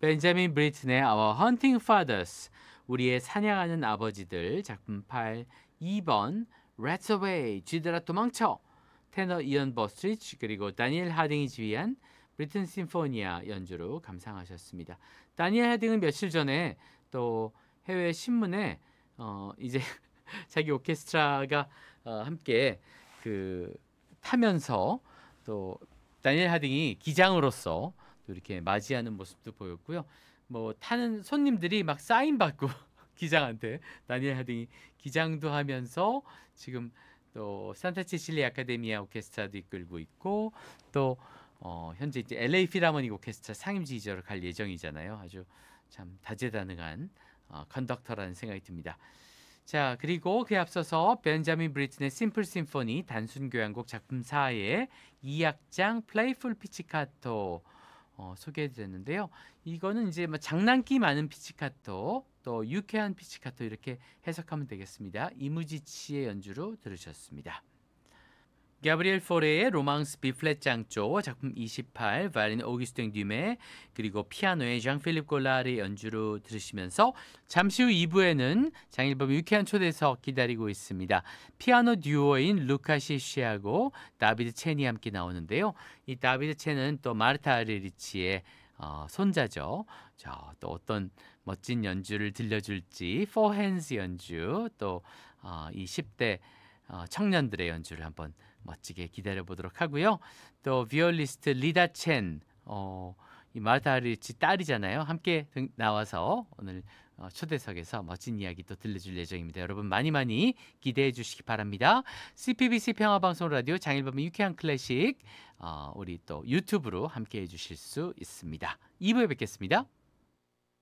벤자민 브리튼의 Our Hunting Fathers, 우리의 사냥하는 아버지들, 작품 8. 2번 Rats Away, 쥐들아 도망쳐, 테너 이언 버스트리치 그리고 다니엘 하딩이 지휘한 브리튼 심포니아 연주로 감상하셨습니다. 다니엘 하딩은 며칠 전에 또 해외 신문에 이제 자기 오케스트라가 함께 그 타면서 또 다니엘 하딩이 기장으로서 또 이렇게 맞이하는 모습도 보였고요. 뭐 타는 손님들이 막 사인 받고 기장한테 다니엘 하딩이 기장도 하면서 지금 또 산타 체실리아 아카데미아 오케스트라도 이끌고 있고 또 현재 이제 LA 필하모닉 오케스트라 상임 지휘자로 갈 예정이잖아요. 아주 참 다재다능한 컨덕터라는 생각이 듭니다. 자, 그리고 그에 앞서서 벤자민 브리튼의 심플 심포니 단순 교향곡 작품 4의 2악장 플레이풀 피치카토 소개해드렸는데요. 이거는 이제 뭐 장난기 많은 피치카토, 또 유쾌한 피치카토 이렇게 해석하면 되겠습니다. 이무지치의 연주로 들으셨습니다. 가브리엘 포레의 로망스 B플랫 장조 작품 28, 바이올린 오기스탱 듀메 그리고 피아노의 장 필립 골라르의 연주로 들으시면서 잠시 후 2부에는 장일범의 유쾌한 초대석 기다리고 있습니다. 피아노 듀오인 루카 시시하고 다비드 첸이 함께 나오는데요. 이 다비드 첸은 또 마르타 아르리치의 손자죠. 자, 또 어떤 멋진 연주를 들려줄지 포 핸즈 연주 또 이 10대 청년들의 연주를 한번 멋지게 기다려 보도록 하고요. 또 비올리스트 리다 첸, 이 마르타 아르리치 딸이잖아요. 함께 나와서 오늘 초대석에서 멋진 이야기 또 들려줄 예정입니다. 여러분 많이 많이 기대해 주시기 바랍니다. CPBC 평화방송 라디오 장일범의 유쾌한 클래식 우리 또 유튜브로 함께 해주실 수 있습니다. 2부에 뵙겠습니다.